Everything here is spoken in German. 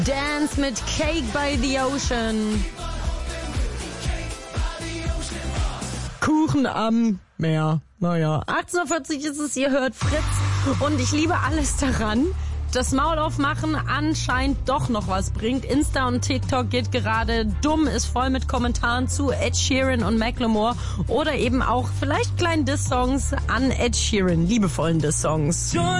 Dance mit Cake by the Ocean. Kuchen am Meer. Naja, 18:40 ist es, ihr hört Fritz. Und ich liebe alles daran. Das Maul aufmachen anscheinend doch noch was bringt. Insta und TikTok geht gerade dumm, ist voll mit Kommentaren zu Ed Sheeran und Macklemore oder eben auch vielleicht kleinen Diss-Songs an Ed Sheeran, liebevollen Diss-Songs.